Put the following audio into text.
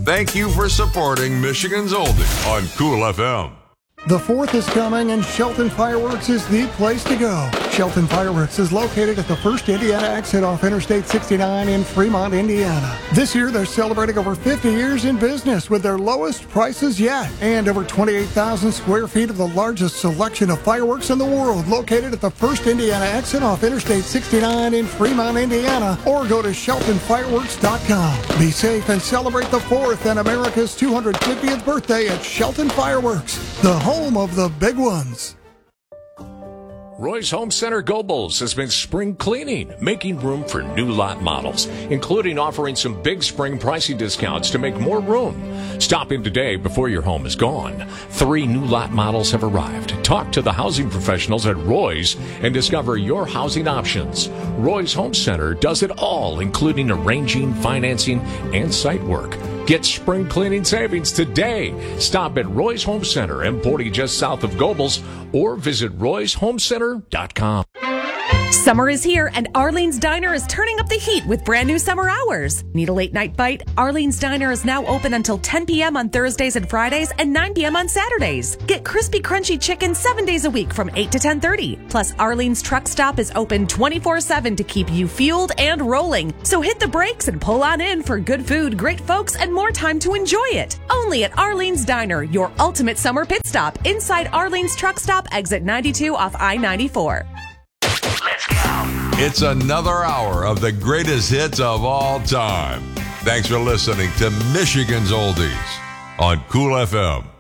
Thank you for supporting Michigan's Oldie on Cool FM. The 4th is coming, and Shelton Fireworks is the place to go. Shelton Fireworks is located at the First Indiana exit off Interstate 69 in Fremont, Indiana. This year, they're celebrating over 50 years in business with their lowest prices yet, and over 28,000 square feet of the largest selection of fireworks in the world, located at the First Indiana exit off Interstate 69 in Fremont, Indiana, or go to SheltonFireworks.com. Be safe and celebrate the 4th and America's 250th birthday at Shelton Fireworks, the home of the big ones. Roy's Home Center Gobles has been spring cleaning, making room for new lot models, including offering some big spring pricing discounts to make more room. Stop in today before your home is gone. 3 new lot models have arrived. Talk to the housing professionals at Roy's and discover your housing options. Roy's Home Center does it all, including arranging, financing, and site work. Get spring cleaning savings today. Stop at Roy's Home Center, M40 just south of Gobles, or visit royshomecenter.com. Summer is here, and Arlene's Diner is turning up the heat with brand new summer hours. Need a late night bite? Arlene's Diner is now open until 10 p.m. on Thursdays and Fridays and 9 p.m. on Saturdays. Get crispy, crunchy chicken 7 days a week from 8 to 10:30. Plus, Arlene's Truck Stop is open 24/7 to keep you fueled and rolling. So hit the brakes and pull on in for good food, great folks, and more time to enjoy it. Only at Arlene's Diner, your ultimate summer pit stop inside Arlene's Truck Stop, exit 92 off I-94. Let's go. It's another hour of the greatest hits of all time. Thanks for listening to Michigan's Oldies on Cool FM.